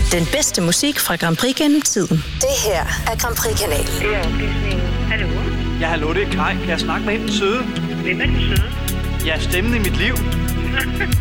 Den bedste musik fra Grand Prix gennem tiden. Det her er Grand Prix-kanalen. Det er oplæsningen. Hallo? Ja, hallo, det er Kai. Kan jeg snakke med hende søde? Hvem er den søde? Ja, stemmen i mit liv.